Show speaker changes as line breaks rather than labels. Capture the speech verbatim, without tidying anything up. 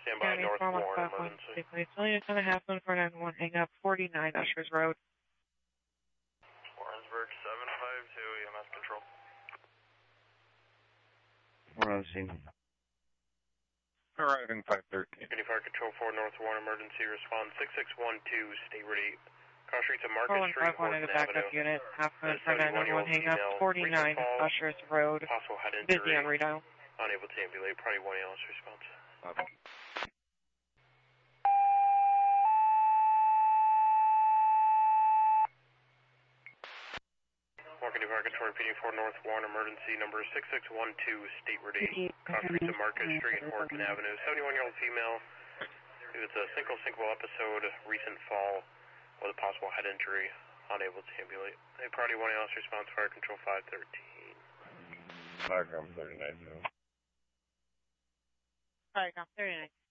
Stand by North Warren, emergency.
Please, Williams and a half one for nine one, hang up forty-nine Ushers Road.
Warrensburg seven five two, E M S control.
We're on scene.
Arriving five thirteen.
Unity Fire Control four North Warren, emergency response six six one two, State Route eight. Cross streets of Market Street,
Horton
Avenue.
Unit, half one for nine one one, hang up forty-nine Ushers Road.
Possible head injury.
Busy on redial.
Unable to ambulate, probably one A L S response.
Okay.
Morgan Fire Control repeating four North Warren, emergency number six six one two, State Route eight. Cross streets of Market Street, Horton Avenue. seventy-one-year-old female. It's a single syncopal episode, recent fall with a possible head injury, unable to ambulate. A priority one A L S response, Fire Control five thirteen.
Markham thirty-nine.
Sorry, no, thirty-nine.